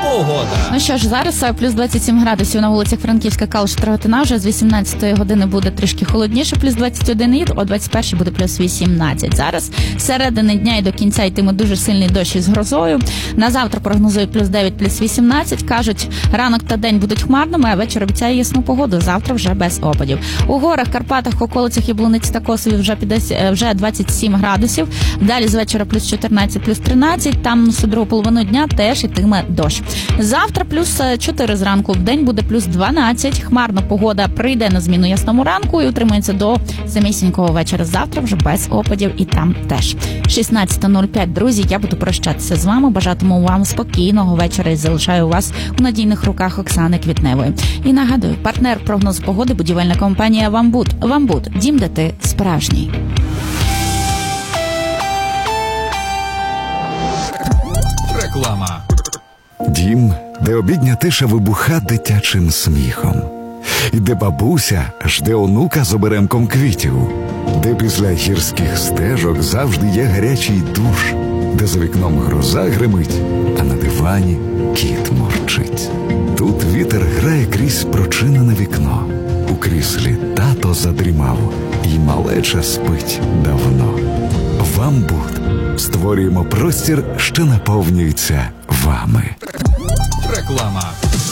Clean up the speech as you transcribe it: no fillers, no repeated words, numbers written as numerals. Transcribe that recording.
погода. Ну що ж, зараз плюс 27 градусів на вулицях Франківська, Калуш, Рогатина. Вже з 18-ї години буде трішки холодніше, плюс 21, і о 21-й буде плюс 18. Зараз з середини дня і до кінця йтиме дуже сильний дощ із грозою. На завтра прогнозують плюс 9, плюс 18. Кажуть, ранок та день будуть хмарними, а вечір обіцяє ясну погоду. Завтра вже без опадів. У горах, Карпатах, околицях Яблуниці та Косові вже 27 градусів. Далі з вечора плюс 14, плюс 13. Там на другу половину дня теж йтиме дощ. Завтра плюс 4 зранку, в день буде плюс 12. Хмарна погода прийде на зміну ясному ранку і утримується до самісінького вечора. Завтра вже без опадів і там теж. 16:05, друзі, я буду прощатися з вами. Бажатиму вам спокійного вечора і залишаю вас у надійних руках Оксани Квітневої. І нагадую, партнер прогнозу погоди – будівельна компанія «Вамбуд». «Вамбуд» – дім, де ти справжній. Реклама. Дім, де обідня тиша вибуха дитячим сміхом. І де бабуся жде онука з оберемком квітів. Де після гірських стежок завжди є гарячий душ. Де за вікном гроза гримить, а на дивані кіт мурчить. Тут вітер грає крізь прочинене вікно. У кріслі тато задрімав, і малеча спить давно. «Вамбуд» створюємо простір, що наповнюється вами. Реклама.